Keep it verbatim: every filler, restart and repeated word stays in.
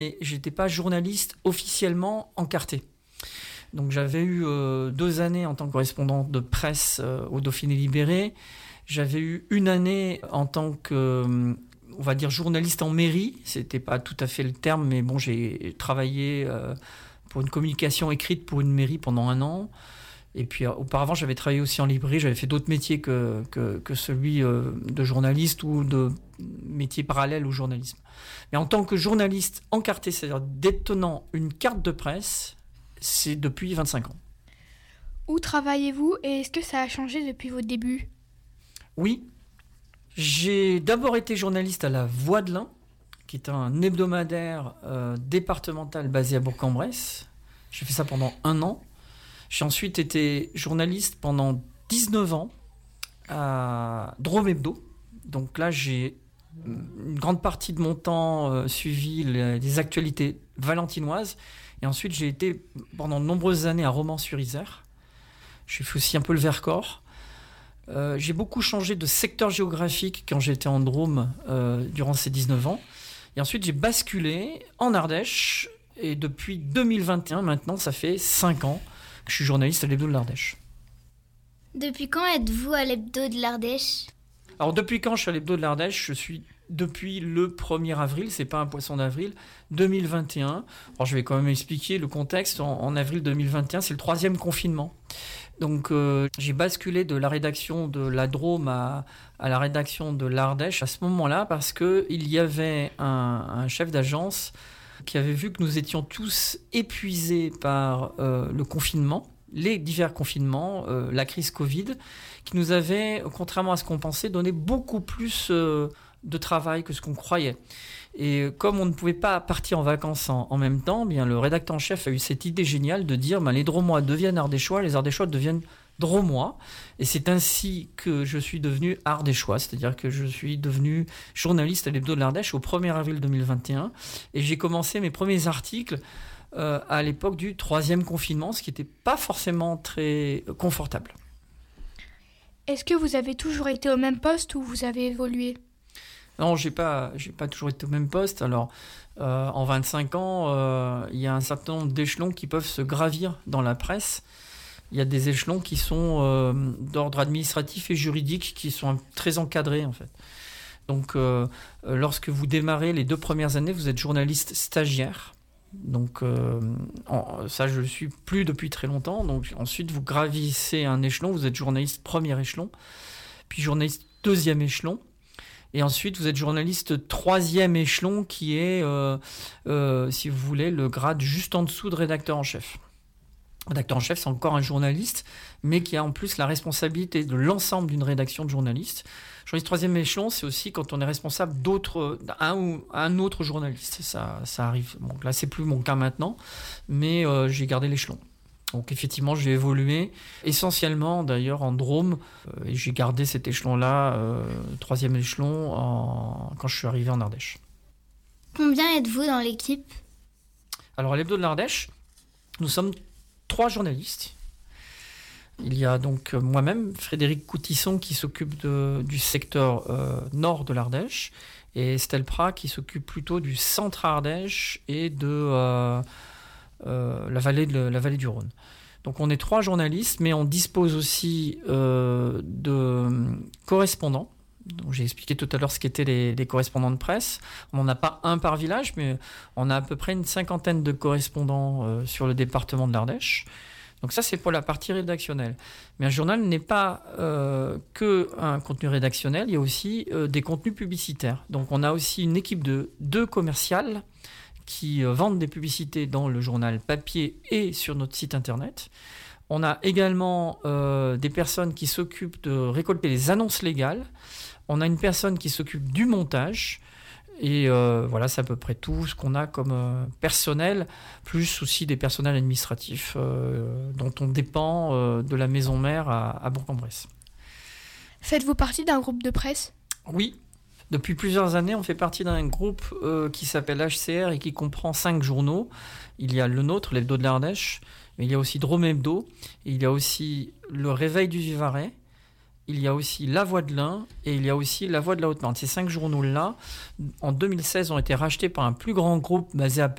Et j'étais pas journaliste officiellement encarté. Donc j'avais eu euh, deux années en tant que correspondant de presse euh, au Dauphiné Libéré. J'avais eu une année en tant que, euh, on va dire, journaliste en mairie. C'était pas tout à fait le terme, mais bon, j'ai travaillé euh, pour une communication écrite pour une mairie pendant un an. Et puis euh, auparavant, j'avais travaillé aussi en librairie. J'avais fait d'autres métiers que, que, que celui euh, de journaliste ou de métier parallèle au journalisme. Mais en tant que journaliste encarté, c'est-à-dire détenant une carte de presse, c'est depuis vingt-cinq ans. Où travaillez-vous et est-ce que ça a changé depuis vos débuts ? Oui, j'ai d'abord été journaliste à la Voix de l'Ain, qui est un hebdomadaire euh, départemental basé à Bourg-en-Bresse. J'ai fait ça pendant un an. J'ai ensuite été journaliste pendant dix-neuf ans à Drôme Hebdo. Donc là, j'ai une grande partie de mon temps euh, suivi les, les actualités valentinoises. Et ensuite, j'ai été pendant de nombreuses années à Romans-sur-Isère. J'ai fait aussi un peu le Vercors. Euh, j'ai beaucoup changé de secteur géographique quand j'étais en Drôme euh, durant ces dix-neuf ans. Et ensuite, j'ai basculé en Ardèche. Et depuis deux mille vingt et un, maintenant, ça fait cinq ans que je suis journaliste à l'Hebdo de l'Ardèche. Depuis quand êtes-vous à l'Hebdo de l'Ardèche ? Alors, depuis quand je suis à l'Hebdo de l'Ardèche ? Je suis depuis le premier avril, c'est pas un poisson d'avril, deux mille vingt et un. Alors, je vais quand même expliquer le contexte. En, en avril deux mille vingt et un, c'est le troisième confinement. Donc, euh, j'ai basculé de la rédaction de la Drôme à, à la rédaction de l'Ardèche à ce moment-là parce qu'il y avait un, un chef d'agence qui avait vu que nous étions tous épuisés par euh, le confinement, les divers confinements, euh, la crise Covid, qui nous avait, contrairement à ce qu'on pensait, donné beaucoup plus euh, de travail que ce qu'on croyait. Et comme on ne pouvait pas partir en vacances en, en même temps, bien le rédacteur en chef a eu cette idée géniale de dire ben, les Drômois deviennent Ardéchois, les Ardéchois deviennent Drômois. Et c'est ainsi que je suis devenu Ardéchois, c'est-à-dire que je suis devenu journaliste à l'Hebdo de l'Ardèche au premier avril deux mille vingt et un. Et j'ai commencé mes premiers articles euh, à l'époque du troisième confinement, ce qui n'était pas forcément très confortable. Est-ce que vous avez toujours été au même poste ou vous avez évolué ? Non, j'ai pas, j'ai pas toujours été au même poste. Alors, euh, en vingt-cinq ans, euh, il y a un certain nombre d'échelons qui peuvent se gravir dans la presse. Il y a des échelons qui sont euh, d'ordre administratif et juridique, qui sont très encadrés, en fait. Donc, euh, lorsque vous démarrez les deux premières années, vous êtes journaliste stagiaire. Donc, euh, en, ça, je le suis plus depuis très longtemps. Donc, ensuite, vous gravissez un échelon, vous êtes journaliste premier échelon, puis journaliste deuxième échelon. Et ensuite, vous êtes journaliste troisième échelon, qui est, euh, euh, si vous voulez, le grade juste en dessous de rédacteur en chef. Rédacteur en chef, c'est encore un journaliste, mais qui a en plus la responsabilité de l'ensemble d'une rédaction de journalistes. Journaliste troisième échelon, c'est aussi quand on est responsable d'autres, un ou un autre journaliste. Ça, ça arrive. Bon, là, c'est plus mon cas maintenant, mais euh, j'ai gardé l'échelon. Donc effectivement, j'ai évolué essentiellement d'ailleurs en Drôme euh, et j'ai gardé cet échelon-là, euh, troisième échelon, en... quand je suis arrivé en Ardèche. Combien êtes-vous dans l'équipe ? Alors à l'Hebdo de l'Ardèche, nous sommes trois journalistes. Il y a donc moi-même, Frédéric Coutisson, qui s'occupe de, du secteur euh, nord de l'Ardèche, et Estelle Prat qui s'occupe plutôt du centre Ardèche et de... Euh, Euh, la, vallée de, la vallée du Rhône. Donc on est trois journalistes, mais on dispose aussi euh, de correspondants. Donc, j'ai expliqué tout à l'heure ce qu'étaient les, les correspondants de presse. On n'en a pas un par village, mais on a à peu près une cinquantaine de correspondants euh, sur le département de l'Ardèche. Donc ça, c'est pour la partie rédactionnelle. Mais un journal n'est pas euh, que un contenu rédactionnel, il y a aussi euh, des contenus publicitaires. Donc on a aussi une équipe de deux commerciales qui vendent des publicités dans le journal papier et sur notre site internet. On a également euh, des personnes qui s'occupent de récolter les annonces légales. On a une personne qui s'occupe du montage. Et euh, voilà, c'est à peu près tout ce qu'on a comme euh, personnel, plus aussi des personnels administratifs euh, dont on dépend euh, de la maison mère à, à Bourg-en-Bresse. Faites-vous partie d'un groupe de presse ? Oui. Depuis plusieurs années, on fait partie d'un groupe euh, qui s'appelle H C R et qui comprend cinq journaux. Il y a le nôtre, l'Hebdo de l'Ardèche, mais il y a aussi Drôme Hebdo, et il y a aussi le Réveil du Vivarais, il y a aussi La Voix de l'Ain et il y a aussi La Voix de la Haute-Marne. Ces cinq journaux-là, en deux mille seize, ont été rachetés par un plus grand groupe basé à